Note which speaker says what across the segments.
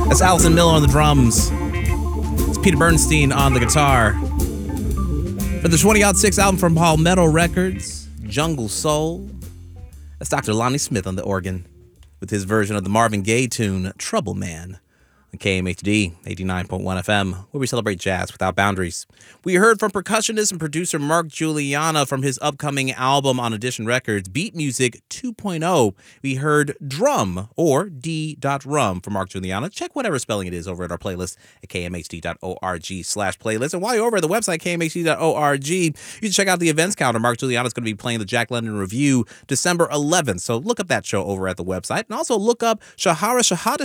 Speaker 1: That's Allison Miller on the drums. It's Peter Bernstein on the guitar. For the 2006 album from Palmetto Records, Jungle Soul, that's Dr. Lonnie Smith on the organ with his version of the Marvin Gaye tune, Trouble Man, on KMHD 89.1 FM, where we celebrate jazz without boundaries. We heard from percussionist and producer Mark Guiliana from his upcoming album on Edition Records, Beat Music 2.0. We heard Drum, or D.Rum, from Mark Guiliana. Check whatever spelling it is over at our playlist at kmhd.org/playlist. And while you're over at the website, kmhd.org, you can check out the events calendar. Mark Guiliana is going to be playing the Jack London Review December 11th. So look up that show over at the website. And also look up Shahara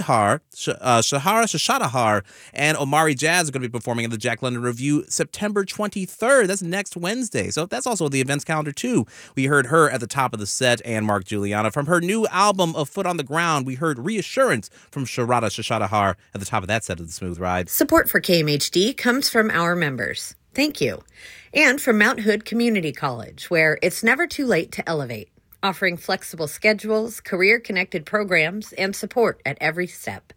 Speaker 1: Shahadahar and Omari Jazz are going to be performing at the Jack London Review September 23rd. That's next Wednesday. So that's also the events calendar too. We heard her at the top of the set and Mark Guiliana. From her new album, A Foot on the Ground, we heard Reassurance from Sharada Shashadahar at the top of that set of the Smooth Ride.
Speaker 2: Support for KMHD comes from our members. Thank you. And from Mount Hood Community College, where it's never too late to elevate, offering flexible schedules, career-connected programs, and support at every step.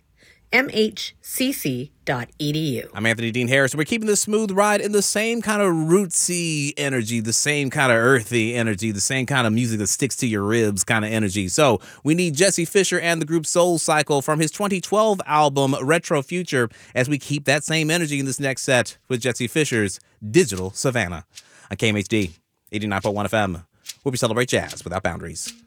Speaker 2: MHCC.edu.
Speaker 1: I'm Anthony Dean Harris, and we're keeping this smooth ride in the same kind of rootsy energy, the same kind of earthy energy, the same kind of music that sticks to your ribs kind of energy. So we need Jesse Fisher and the group Soul Cycle from his 2012 album Retro Future as we keep that same energy in this next set with Jesse Fisher's Digital Savannah on KMHD 89.1 FM, where we celebrate jazz without boundaries.